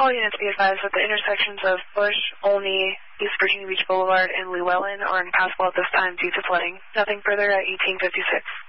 All units be advised that the intersections of Bush, Olney, East Virginia Beach Boulevard, and Llewellyn are impassable at this time due to flooding. Nothing further at 1856.